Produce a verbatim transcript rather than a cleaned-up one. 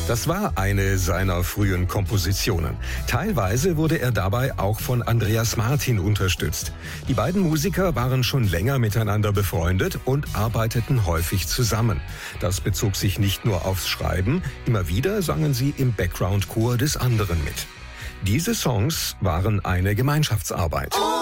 Das war eine seiner frühen Kompositionen. Teilweise wurde er dabei auch von Andreas Martin unterstützt. Die beiden Musiker waren schon länger miteinander befreundet und arbeiteten häufig zusammen. Das bezog sich nicht nur aufs Schreiben, immer wieder sangen sie im Background-Chor des anderen mit. Diese Songs waren eine Gemeinschaftsarbeit.